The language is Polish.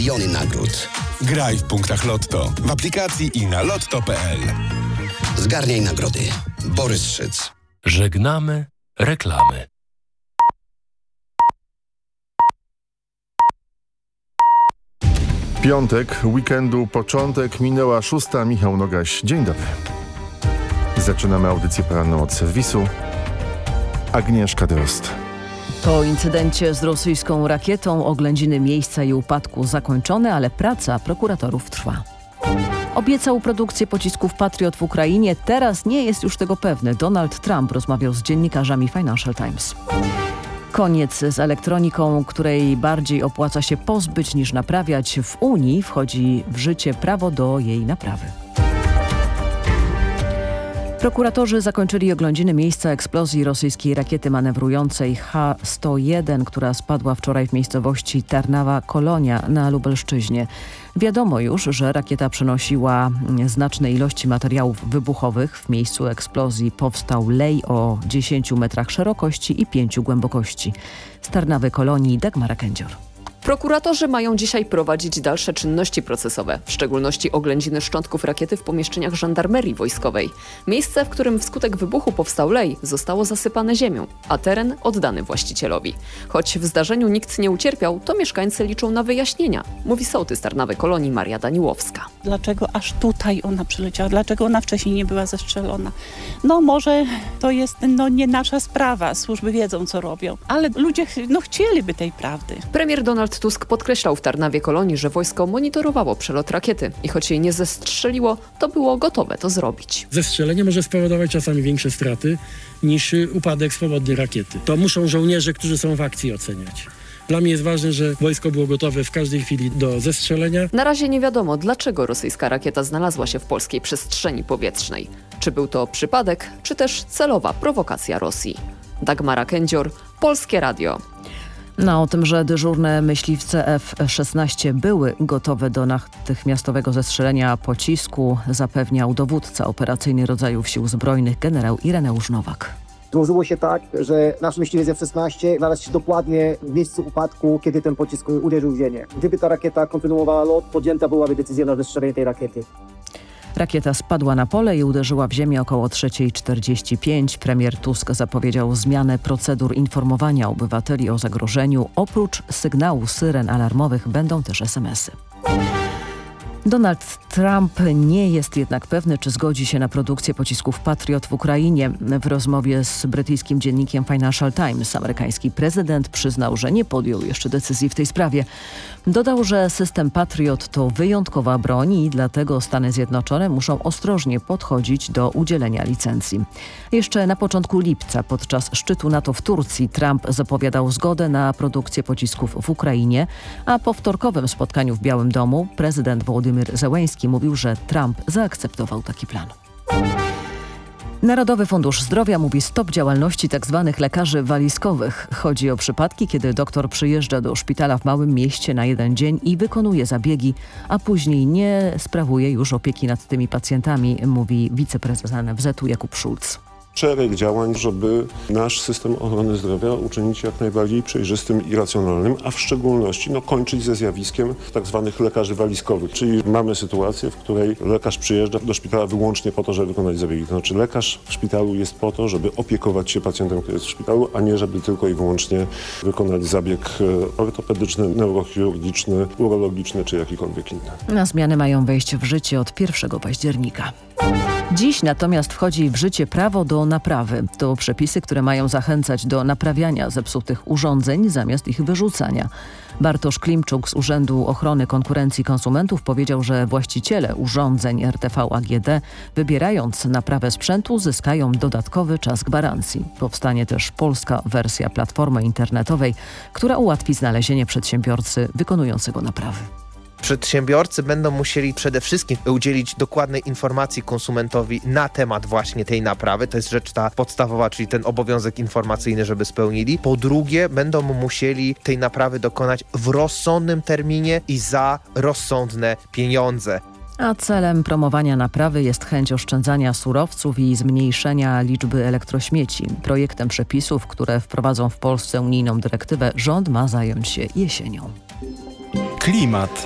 miliony nagród. Graj w punktach Lotto, w aplikacji i na lotto.pl. Zgarniaj nagrody. Borys Szyc. Żegnamy reklamy. Piątek, weekendu, początek, minęła 6. Michał Nogaś. Dzień dobry. Zaczynamy audycję poranną od serwisu. Agnieszka Drozd. Po incydencie z rosyjską rakietą oględziny miejsca jej upadku zakończone, ale praca prokuratorów trwa. Obiecał produkcję pocisków Patriot w Ukrainie. Teraz nie jest już tego pewny. Donald Trump rozmawiał z dziennikarzami Financial Times. Koniec z elektroniką, której bardziej opłaca się pozbyć niż naprawiać. W Unii wchodzi w życie prawo do jej naprawy. Prokuratorzy zakończyli oględziny miejsca eksplozji rosyjskiej rakiety manewrującej H-101, która spadła wczoraj w miejscowości Tarnawa-Kolonia na Lubelszczyźnie. Wiadomo już, że rakieta przenosiła znaczne ilości materiałów wybuchowych. W miejscu eksplozji powstał lej o 10 metrach szerokości i 5 głębokości. Z Tarnawy-Kolonii Dagmara Kędzior. Prokuratorzy mają dzisiaj prowadzić dalsze czynności procesowe, w szczególności oględziny szczątków rakiety w pomieszczeniach żandarmerii wojskowej. Miejsce, w którym wskutek wybuchu powstał lej, zostało zasypane ziemią, a teren oddany właścicielowi. Choć w zdarzeniu nikt nie ucierpiał, to mieszkańcy liczą na wyjaśnienia, mówi sołtys Tarnawy-Kolonii Maria Daniłowska. Dlaczego aż tutaj ona przyleciała? Dlaczego ona wcześniej nie była zestrzelona? No może to jest nie nasza sprawa, służby wiedzą co robią, ale ludzie chcieliby tej prawdy. Premier Donald Tusk podkreślał w Tarnawie-Kolonii, że wojsko monitorowało przelot rakiety i choć jej nie zestrzeliło, to było gotowe to zrobić. Zestrzelenie może spowodować czasami większe straty niż upadek swobodnej rakiety. To muszą żołnierze, którzy są w akcji, oceniać. Dla mnie jest ważne, że wojsko było gotowe w każdej chwili do zestrzelenia. Na razie nie wiadomo, dlaczego rosyjska rakieta znalazła się w polskiej przestrzeni powietrznej. Czy był to przypadek, czy też celowa prowokacja Rosji. Dagmara Kędzior, Polskie Radio. O tym, że dyżurne myśliwce F-16 były gotowe do natychmiastowego zestrzelenia pocisku, zapewniał dowódca operacyjny rodzajów sił zbrojnych generał Ireneusz Nowak. Złożyło się tak, że nasz myśliwiec F-16 znalazł się dokładnie w miejscu upadku, kiedy ten pocisk uderzył w ziemię. Gdyby ta rakieta kontynuowała lot, podjęta byłaby decyzja na zestrzelenie tej rakiety. Rakieta spadła na pole i uderzyła w ziemię około 3:45. Premier Tusk zapowiedział zmianę procedur informowania obywateli o zagrożeniu. Oprócz sygnału syren alarmowych będą też SMS-y. Donald Trump nie jest jednak pewny, czy zgodzi się na produkcję pocisków Patriot w Ukrainie. W rozmowie z brytyjskim dziennikiem Financial Times amerykański prezydent przyznał, że nie podjął jeszcze decyzji w tej sprawie. Dodał, że system Patriot to wyjątkowa broń i dlatego Stany Zjednoczone muszą ostrożnie podchodzić do udzielenia licencji. Jeszcze na początku lipca podczas szczytu NATO w Turcji Trump zapowiadał zgodę na produkcję pocisków w Ukrainie, a po wtorkowym spotkaniu w Białym Domu prezydent Wołodymyr Zełenski mówił, że Trump zaakceptował taki plan. Narodowy Fundusz Zdrowia mówi stop działalności tzw. lekarzy walizkowych. Chodzi o przypadki, kiedy doktor przyjeżdża do szpitala w małym mieście na jeden dzień i wykonuje zabiegi, a później nie sprawuje już opieki nad tymi pacjentami, mówi wiceprezes NFZ-u Jakub Szulc. Szereg działań, żeby nasz system ochrony zdrowia uczynić jak najbardziej przejrzystym i racjonalnym, a w szczególności kończyć ze zjawiskiem tzw. lekarzy walizkowych. Czyli mamy sytuację, w której lekarz przyjeżdża do szpitala wyłącznie po to, żeby wykonać zabiegi. To znaczy lekarz w szpitalu jest po to, żeby opiekować się pacjentem, który jest w szpitalu, a nie żeby tylko i wyłącznie wykonać zabieg ortopedyczny, neurochirurgiczny, urologiczny czy jakikolwiek inny. Na zmiany mają wejść w życie od 1 października. Dziś natomiast wchodzi w życie prawo do naprawy. To przepisy, które mają zachęcać do naprawiania zepsutych urządzeń zamiast ich wyrzucania. Bartosz Klimczuk z Urzędu Ochrony Konkurencji i Konsumentów powiedział, że właściciele urządzeń RTV AGD, wybierając naprawę sprzętu, zyskają dodatkowy czas gwarancji. Powstanie też polska wersja platformy internetowej, która ułatwi znalezienie przedsiębiorcy wykonującego naprawy. Przedsiębiorcy będą musieli przede wszystkim udzielić dokładnej informacji konsumentowi na temat właśnie tej naprawy. To jest rzecz ta podstawowa, czyli ten obowiązek informacyjny, żeby spełnili. Po drugie, będą musieli tej naprawy dokonać w rozsądnym terminie i za rozsądne pieniądze. A celem promowania naprawy jest chęć oszczędzania surowców i zmniejszenia liczby elektrośmieci. Projektem przepisów, które wprowadzą w Polsce unijną dyrektywę, rząd ma zająć się jesienią. Klimat.